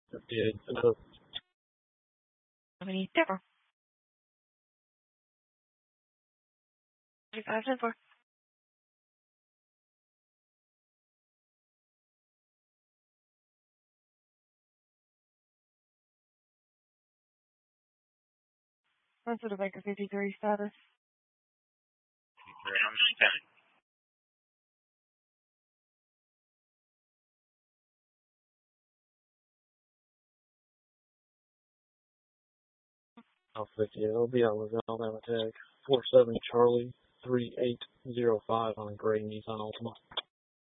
Yeah, another 74. 35, 10-4. That's the Baker 53 status. 53 on 910. Alpha LB, I was Alabama Tech, 47 Charlie, 3805 on a gray Nissan Altima.